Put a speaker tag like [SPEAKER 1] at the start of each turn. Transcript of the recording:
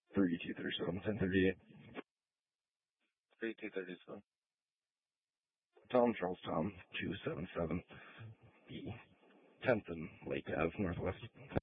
[SPEAKER 1] 3237, 1038.
[SPEAKER 2] 3237.
[SPEAKER 1] Tom, Charles Tom, 277 B. 10th and Lake Ave, Northwest.